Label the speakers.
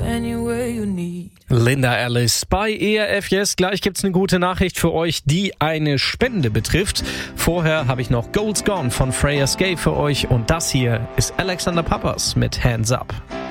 Speaker 1: any way you need.
Speaker 2: Linda Alice bei ERF Yes. Gleich gibt's eine gute Nachricht für euch, die eine Spende betrifft. Vorher habe ich noch Gold's Gone von Freya Skye für euch und das hier ist Alexander Pappas mit Hands Up.